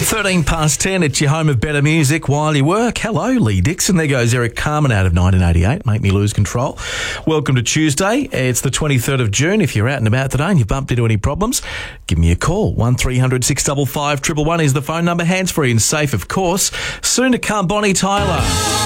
13 past 10, it's your home of better music while you work. Hello, Lee Dixon. There goes Eric Carmen out of 1988. Make me lose control. Welcome to Tuesday. It's the 23rd of June. If you're out and about today and you've bumped into any problems, give me a call. 1300 655 111 is the phone number. Hands-free and safe, of course. Soon to come, Bonnie Tyler.